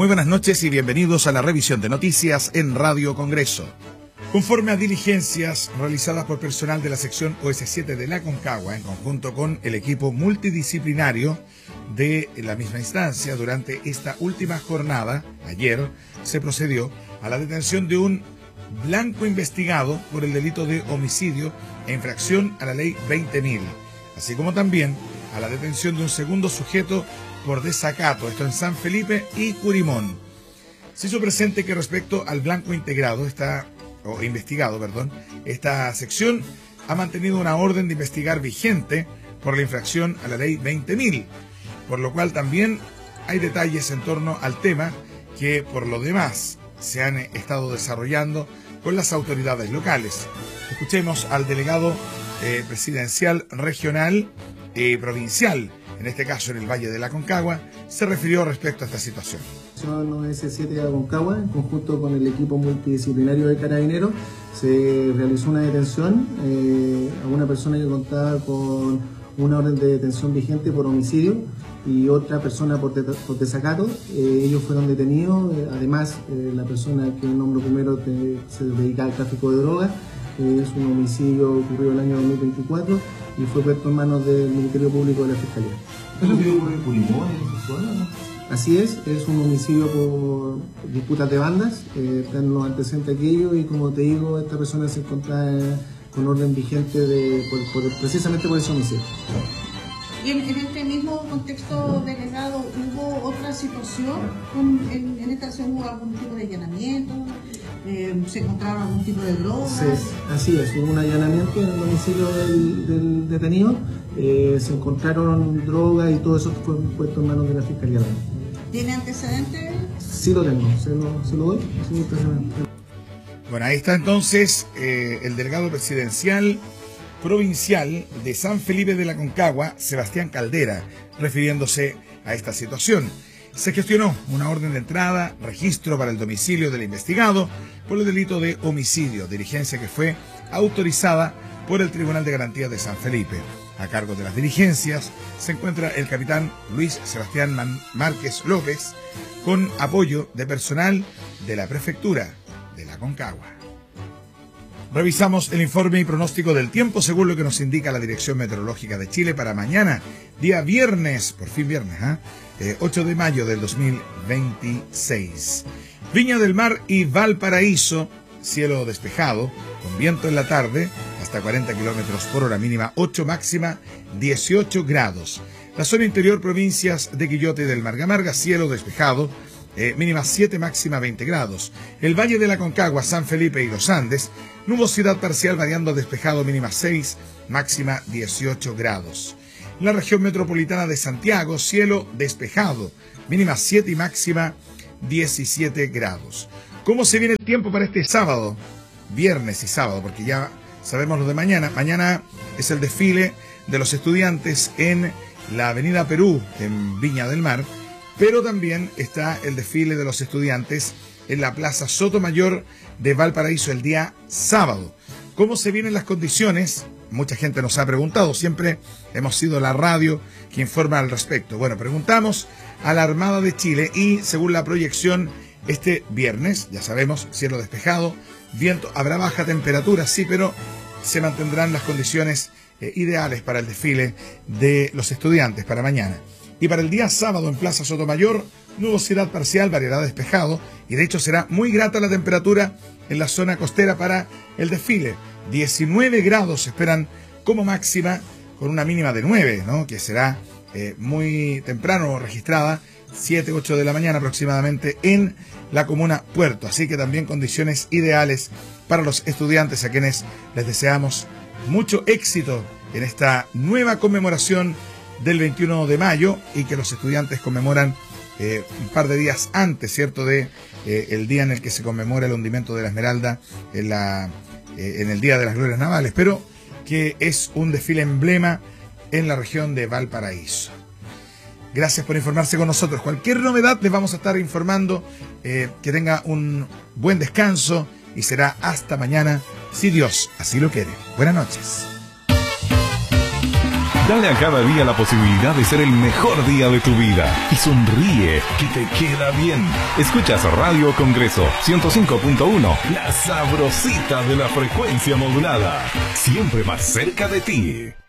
Muy buenas noches y bienvenidos a la revisión de noticias en Radio Congreso. Conforme a diligencias realizadas por personal de la sección OS7 de la Aconcagua, en conjunto con el equipo multidisciplinario de la misma instancia, durante esta última jornada, ayer, se procedió a la detención de un blanco investigado por el delito de homicidio e infracción a la ley 20.000, así como también a la detención de un segundo sujeto por desacato, esto en San Felipe y Curimón. Se hizo presente que respecto al blanco investigado, esta sección ha mantenido una orden de investigar vigente por la infracción a la ley 20.000, por lo cual también hay detalles en torno al tema que por lo demás se han estado desarrollando con las autoridades locales. Escuchemos al delegado presidencial regional y provincial, en este caso en el Valle de la Aconcagua, se refirió respecto a esta situación. OS7 de Aconcagua, en conjunto con el equipo multidisciplinario de Carabineros, se realizó una detención a una persona que contaba con una orden de detención vigente por homicidio y otra persona por desacato. Ellos fueron detenidos, además la persona que nombro primero se dedica al tráfico de drogas. Es un homicidio ocurrido el año 2024 y fue puesto en manos del Ministerio Público de la Fiscalía. ¿Es un homicidio por Curimón en esa zona, no? Así es un homicidio por disputas de bandas, están los antecedentes aquellos y como te digo, esta persona se encontraba con orden vigente precisamente por ese homicidio. Y en este mismo contexto, delegado, ¿hubo otra situación? ¿En esta acción hubo algún tipo de allanamiento? ¿Se encontraron algún tipo de drogas? Sí, así es, hubo un allanamiento en el domicilio del detenido, se encontraron drogas y todo eso fue puesto en manos de la Fiscalía. ¿Tiene antecedentes? Sí lo tengo, se lo doy. Sí, bueno, ahí está entonces el delegado presidencial provincial de San Felipe de la Aconcagua, Sebastián Caldera, refiriéndose a esta situación. Se gestionó una orden de entrada, registro para el domicilio del investigado por el delito de homicidio, diligencia que fue autorizada por el Tribunal de Garantías de San Felipe. A cargo de las diligencias se encuentra el capitán Luis Sebastián Márquez López, con apoyo de personal de la Prefectura de la Aconcagua. Revisamos el informe y pronóstico del tiempo según lo que nos indica la Dirección Meteorológica de Chile para mañana, día viernes, por fin viernes, 8 de mayo del 2026. Viña del Mar y Valparaíso, cielo despejado, con viento en la tarde, hasta 40 kilómetros por hora, mínima 8, máxima 18 grados. La zona interior, provincias de Quillota y del Margamarga, cielo despejado, mínima 7, máxima 20 grados. El Valle de la Aconcagua, San Felipe y los Andes, nubosidad parcial variando a despejado, mínima 6, máxima 18 grados. La región metropolitana de Santiago, cielo despejado, mínima 7 y máxima 17 grados. ¿Cómo se viene el tiempo para este sábado? Viernes y sábado, porque ya sabemos lo de mañana. Mañana es el desfile de los estudiantes en la Avenida Perú, en Viña del Mar, pero también está el desfile de los estudiantes en la Plaza Sotomayor de Valparaíso el día sábado. ¿Cómo se vienen las condiciones? Mucha gente nos ha preguntado, siempre hemos sido la radio que informa al respecto. Bueno, preguntamos a la Armada de Chile y según la proyección, este viernes, ya sabemos, cielo despejado, viento, habrá baja temperatura, sí, pero se mantendrán las condiciones ideales para el desfile de los estudiantes para mañana. Y para el día sábado en Plaza Sotomayor, nubosidad parcial, variedad despejado, y de hecho será muy grata la temperatura en la zona costera para el desfile. 19 grados se esperan como máxima, con una mínima de 9, ¿no? Que será muy temprano registrada, 7, 8 de la mañana aproximadamente en la comuna Puerto. Así que también condiciones ideales para los estudiantes, a quienes les deseamos mucho éxito en esta nueva conmemoración del 21 de mayo y que los estudiantes conmemoran un par de días antes, ¿cierto?, de el día en el que se conmemora el hundimiento de la Esmeralda en el Día de las Glorias Navales, pero que es un desfile emblema en la región de Valparaíso. Gracias por informarse con nosotros. Cualquier novedad les vamos a estar informando. Que tenga un buen descanso y será hasta mañana, si Dios así lo quiere. Buenas noches. Dale a cada día la posibilidad de ser el mejor día de tu vida. Y sonríe, que te queda bien. Escuchas Radio Congreso 105.1, la sabrosita de la frecuencia modulada. Siempre más cerca de ti.